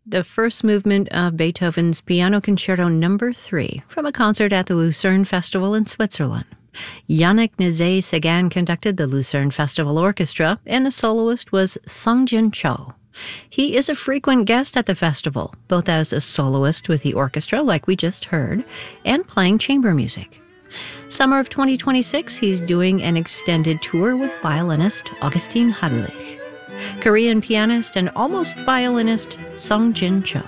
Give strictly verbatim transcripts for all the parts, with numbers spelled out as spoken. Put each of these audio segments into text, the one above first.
The first movement of Beethoven's Piano Concerto Number three from a concert at the Lucerne Festival in Switzerland. Yannick Nézet-Séguin conducted the Lucerne Festival Orchestra, and the soloist was Sung-Jin Cho. He is a frequent guest at the festival, both as a soloist with the orchestra, like we just heard, and playing chamber music. Summer of twenty twenty-six, he's doing an extended tour with violinist Augustin Hadelich, Korean pianist and almost violinist Sung-Jin Cho.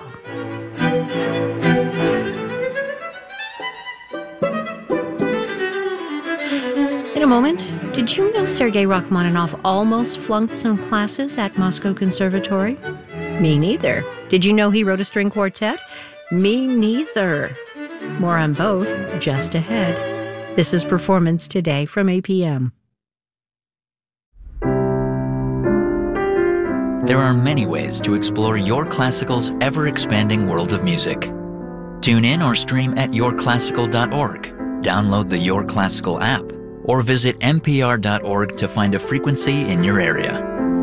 In a moment, did you know Sergei Rachmaninoff almost flunked some classes at Moscow Conservatory? Me neither. Did you know he wrote a string quartet? Me neither. More on both just ahead. This is Performance Today from A P M. There are many ways to explore Your Classical's ever-expanding world of music. Tune in or stream at your classical dot org, download the Your Classical app, or visit n p r dot org to find a frequency in your area.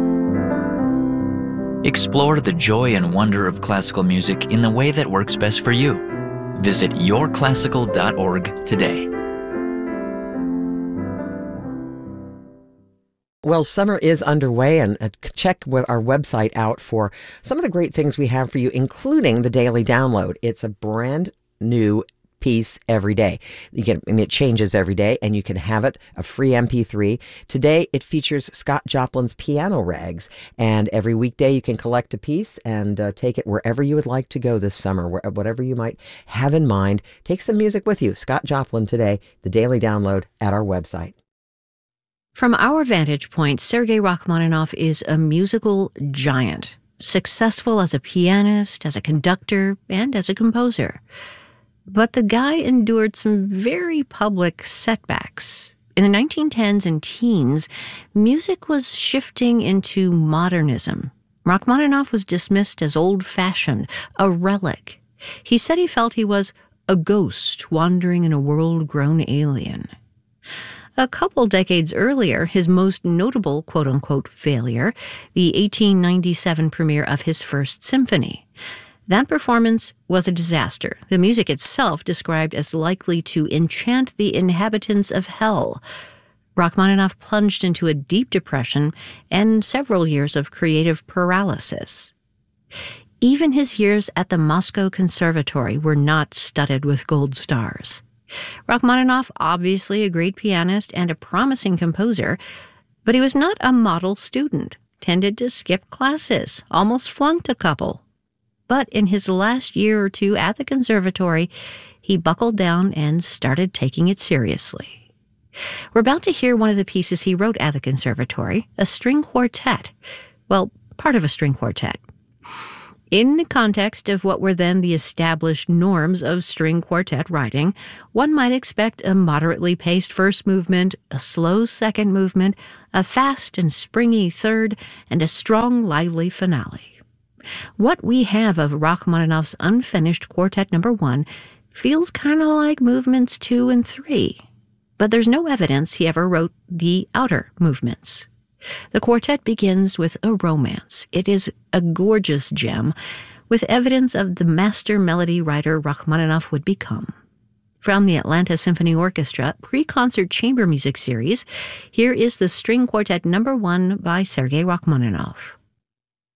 Explore the joy and wonder of classical music in the way that works best for you. Visit your classical dot org today. Well, summer is underway, and uh, check with our website out for some of the great things we have for you, including the Daily Download. It's a brand new piece every day. You can, I mean, it changes every day, and you can have it, a free M P three. Today, it features Scott Joplin's Piano Rags, and every weekday you can collect a piece and uh, take it wherever you would like to go this summer, where, whatever you might have in mind. Take some music with you. Scott Joplin today, the Daily Download at our website. From our vantage point, Sergei Rachmaninoff is a musical giant, successful as a pianist, as a conductor, and as a composer. But the guy endured some very public setbacks. In the nineteen tens and teens, music was shifting into modernism. Rachmaninoff was dismissed as old-fashioned, a relic. He said he felt he was a ghost wandering in a world grown alien. A couple decades earlier, his most notable quote-unquote failure, the eighteen ninety-seven premiere of his First Symphony. That performance was a disaster, the music itself described as likely to enchant the inhabitants of hell. Rachmaninoff plunged into a deep depression and several years of creative paralysis. Even his years at the Moscow Conservatory were not studded with gold stars. Rachmaninoff, obviously a great pianist and a promising composer, but he was not a model student, tended to skip classes, almost flunked a couple. But in his last year or two at the conservatory, he buckled down and started taking it seriously. We're about to hear one of the pieces he wrote at the conservatory, a string quartet. Well, part of a string quartet. In the context of what were then the established norms of string quartet writing, one might expect a moderately paced first movement, a slow second movement, a fast and springy third, and a strong, lively finale. What we have of Rachmaninoff's unfinished Quartet Number One feels kind of like movements two and three, but there's no evidence he ever wrote the outer movements. The quartet begins with a romance. It is a gorgeous gem, with evidence of the master melody writer Rachmaninoff would become. From the Atlanta Symphony Orchestra Pre-Concert Chamber Music Series, here is the String Quartet Number One by Sergei Rachmaninoff.